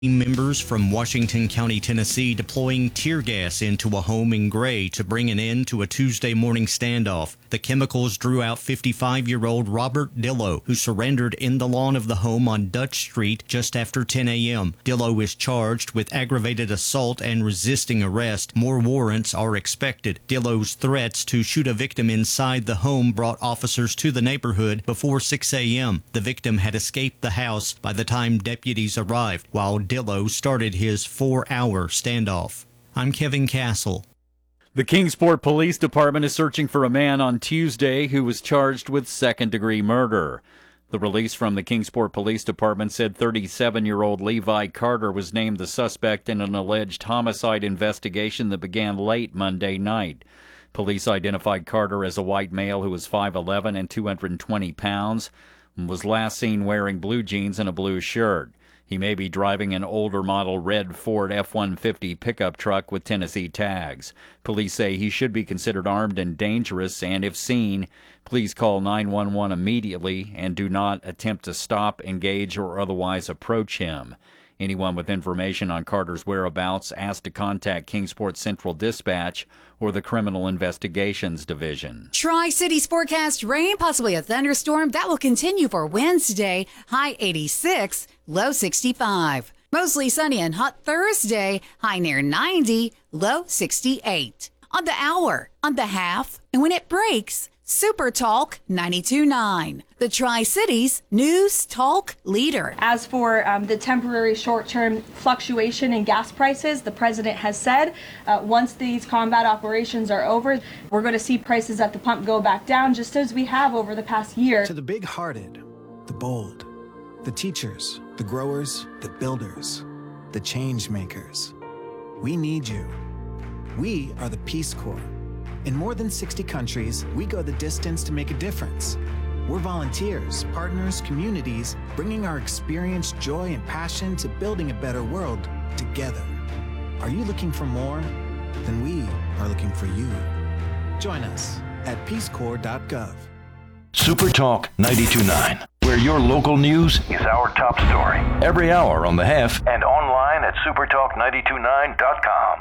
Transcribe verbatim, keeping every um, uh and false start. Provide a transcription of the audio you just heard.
Members from Washington County, Tennessee, deploying tear gas into a home in Gray to bring an end to a Tuesday morning standoff. The chemicals drew out fifty-five-year-old Robert Dillow, who surrendered in the lawn of the home on Dutch Street just after ten a.m. Dillow is charged with aggravated assault and resisting arrest. More warrants are expected. Dillow's threats to shoot a victim inside the home brought officers to the neighborhood before six a.m. The victim had escaped the house by the time deputies arrived, while Dillow started his four-hour standoff. I'm Kevin Castle. The Kingsport Police Department is searching for a man on Tuesday who was charged with second-degree murder. The release from the Kingsport Police Department said thirty-seven-year-old Levi Carter was named the suspect in an alleged homicide investigation that began late Monday night. Police identified Carter as a white male who was five eleven and two hundred twenty pounds and was last seen wearing blue jeans and a blue shirt. He may be driving an older model red Ford F one fifty pickup truck with Tennessee tags. Police say he should be considered armed and dangerous, and if seen, please call nine one one immediately and do not attempt to stop, engage, or otherwise approach him. Anyone with information on Carter's whereabouts asked to contact Kingsport Central Dispatch or the Criminal Investigations Division. Tri-Cities forecast rain, possibly a thunderstorm. That will continue for Wednesday. High eighty-six, low sixty-five. Mostly sunny and hot Thursday. High near ninety, low sixty-eight. On the hour, on the half, and when it breaks, Super Talk ninety-two point nine, the Tri-Cities News Talk leader. As for um, the temporary short-term fluctuation in gas prices, the president has said uh, once these combat operations are over, we're going to see prices at the pump go back down, just as we have over the past year. To the big-hearted, the bold, the teachers, the growers, the builders, the change makers, we need you. We are the Peace Corps. In more than sixty countries, we go the distance to make a difference. We're volunteers, partners, communities, bringing our experience, joy, and passion to building a better world together. Are you looking for more? Then we are looking for you. Join us at peace corps dot gov. Super Talk ninety-two point nine, where your local news is our top story. Every hour on the Half and online at super talk nine two nine dot com.